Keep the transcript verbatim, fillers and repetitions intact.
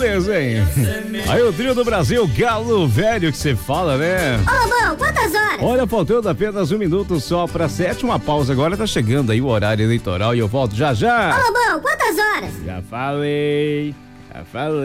beleza, hein? Aí o trio do Brasil, Galo Velho que você fala, né? Ô, Lobão, quantas horas? Olha, faltando apenas um minuto só pra sétima pausa. Agora tá chegando aí o horário eleitoral e eu volto já já. Ô, Lobão, quantas horas? Já falei, já falei.